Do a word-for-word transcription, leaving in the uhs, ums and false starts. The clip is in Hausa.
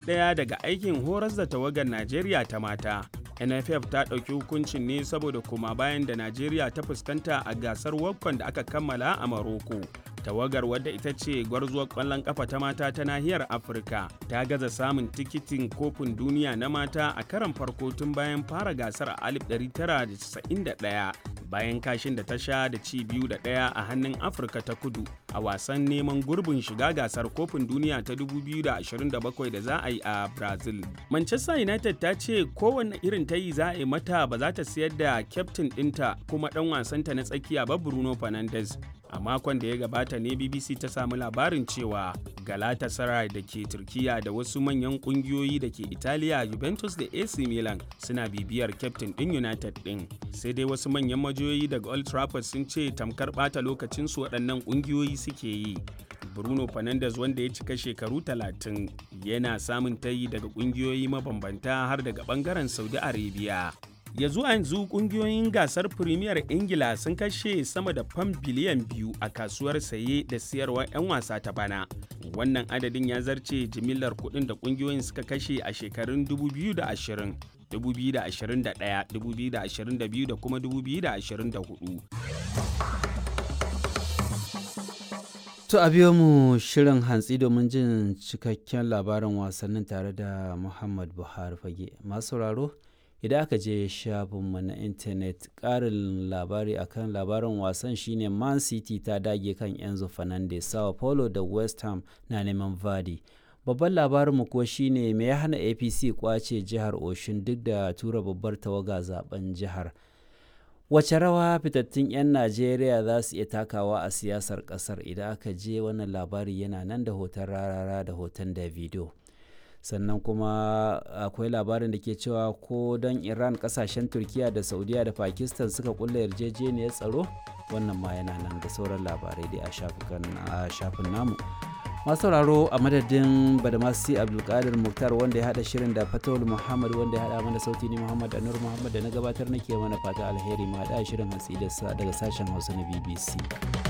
ɗaya daga aikin horas da tawagar Najeriya ta mata. N F F ta ɗauki hukuncin ne saboda koma bayan da Najeriya ta fuskanta a gasar WAFCON da aka kammala a Maroko. Tawagar wadda ita ce gwarzuwar ƙwallon ƙafa ta mata ta nahiyar Afirka ta gaza samun tikitin kofin duniya na mata a karon farko tun bayan fara gasar a alif ɗari tara da casa'in da ɗaya bayan kashin da ta sha da ci biyu da ɗaya a hannun Afirka ta Kudu a wasan neman gurbin shiga gasar kofin duniya ta dubu biyu da ashirin da bakwai da za a yi a Brazil. Manchester United ta ce kowanne irin ta yi za a yi mata ba za ta siyar da kyaftin ɗinta kuma ɗan wasanta na tsakiya ba Bruno Fernandes. A makon da ya gabata ne B B C ta samu labarin cewa Galatasaray da ke Turkiya da wasu manyan kungiyoyi da ke Italiya, Juventus da A C Milan suna bibiyar kyaftin ɗin United ɗin. Sai dai wasu manyan majiyoyi daga Old Trafford sun ce tamkar ɓata lokacinsu waɗannan kungiyoyi suke yi. Bruno Fernandes wanda ya cika shekaru talatin yana samun tayi daga kungiyoyi mabambanta har daga ɓangaren Saudi Arabia. Ya zuwa yanzu kungiyoyin gasar Premier Ingila sun kashe sama da fam biliyan biyu a kasuwar saye da siyarwar 'yan wasa ta bana. Wannan adadin ya zarce jimillar kuɗin da kungiyoyin suka kashe a shekarun dubu biyu da ashirin, dubu biyu da ashirin da ɗaya, dubu biyu da ashirin da biyu da kuma dubu biyu da ashirin da hudu. To a biyo mu shirin hantsi domin jin cikakken labarin wasannin tare da Muhammad Buhari Fage. Masu sauraro, idan aka je shafinmu na intanet ƙarin labari akan labarin wasan shine Man City ta dage kan Enzo Fernandez, Sao Paulo da West Ham na neman Vardy. Babban labarinmu kuwa shine me ya hana A P C kwace jihar Oshun duk da tura babbar tawaga zaben jihar. Wace rawa fitattun 'yan Najeriya za su iya takawa a siyasar ƙasar? Idan aka je wannan labari yana nan da hoton Rarara da hoton Davido. Sannan kuma akwai labarin da ke cewa ko don Iran, kasashen Turkiya da Saudiya da Pakistan suka kulla yarjejeniyar tsaro, wannan ma yana nan da sauran labarai dai a shafin namu. Masu sauraro, a madadin Badamasi Abdulkadir Muktar wanda ya hada shirin da Fatawul Muhammad wanda ya hada mana sauti ni Muhammad Anur Muhammad da na gabatar nake mana fata alheri, ma hada shirin hantsi daga sashen Hausa na B B C.